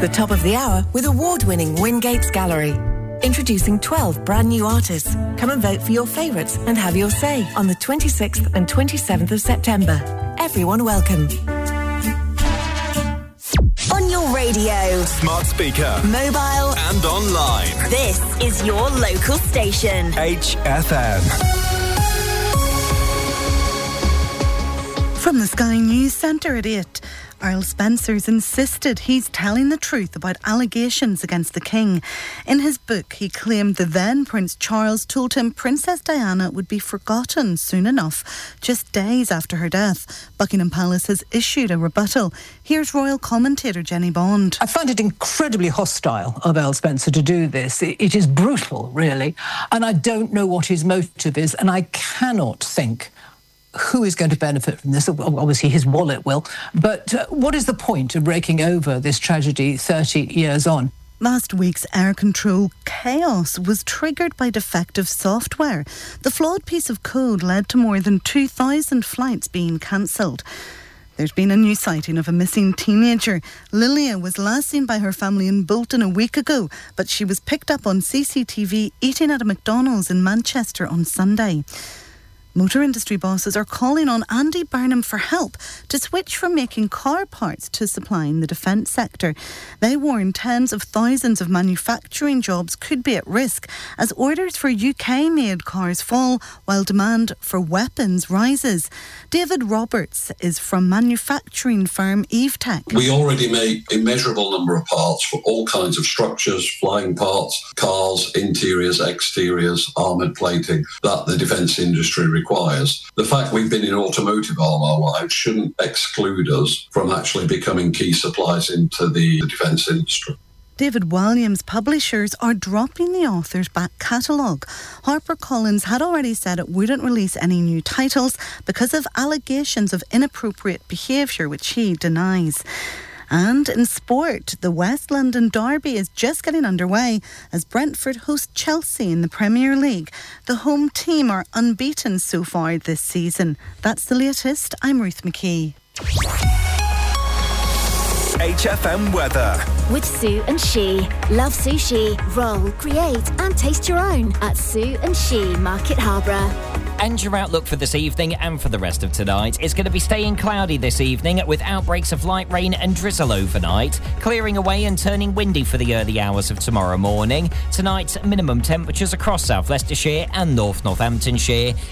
the top of the hour with award-winning Wingates Gallery. Introducing 12 brand new artists. Come and vote for your favourites and have your say on the 26th and 27th of September. Everyone welcome. On your radio, smart speaker, mobile and online. This is your local station. HFM. From the Sky News Centre at 8, Earl Spencer's insisted he's telling the truth about allegations against the King. In his book, he claimed the then Prince Charles told him Princess Diana would be forgotten soon enough, just days after her death. Buckingham Palace has issued a rebuttal. Here's royal commentator Jenny Bond. I find it incredibly hostile of Earl Spencer to do this. It is brutal, really, and I don't know what his motive is, and I cannot think who is going to benefit from this. Obviously, his wallet will. But what is the point of raking over this tragedy 30 years on? Last week's air control chaos was triggered by defective software. The flawed piece of code led to more than 2,000 flights being cancelled. There's been a new sighting of a missing teenager. Lilia was last seen by her family in Bolton a week ago, but she was picked up on CCTV eating at a McDonald's in Manchester on Sunday. Motor industry bosses are calling on Andy Burnham for help to switch from making car parts to supplying the defence sector. They warn tens of thousands of manufacturing jobs could be at risk as orders for UK-made cars fall while demand for weapons rises. David Roberts is from manufacturing firm EveTech. We already make an immeasurable number of parts for all kinds of structures, flying parts, cars, interiors, exteriors, armoured plating that the defence industry requires. The fact we've been in automotive all our lives shouldn't exclude us from actually becoming key suppliers into the defence industry. David Walliams publishers are dropping the author's back catalogue. HarperCollins had already said it wouldn't release any new titles because of allegations of inappropriate behaviour, which he denies. And in sport, the West London Derby is just getting underway as Brentford host Chelsea in the Premier League. The home team are unbeaten so far this season. That's the latest. I'm Ruth McKee. HFM weather. With Sue and She. Love sushi, roll, create and taste your own at Sue and She, Market Harborough. And your outlook for this evening and for the rest of tonight is going to be staying cloudy this evening with outbreaks of light rain and drizzle overnight, clearing away and turning windy for the early hours of tomorrow morning. Tonight's minimum temperatures across South Leicestershire and North Northamptonshire